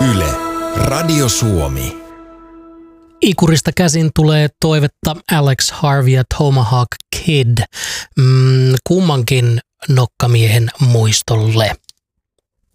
Yle, Radio Suomi. Ikurista käsin tulee toivetta Alex Harvey ja Tomahawk Kid kummankin nokkamiehen muistolle.